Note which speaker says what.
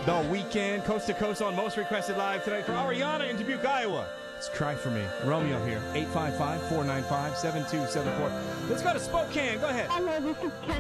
Speaker 1: The Weeknd, coast to coast on Most Requested Live tonight from Ariana in Dubuque, Iowa. It's Cry For Me. Romeo here, 855-495-7274. Let's go to Spokane. Go ahead.
Speaker 2: Hello, this is Ken.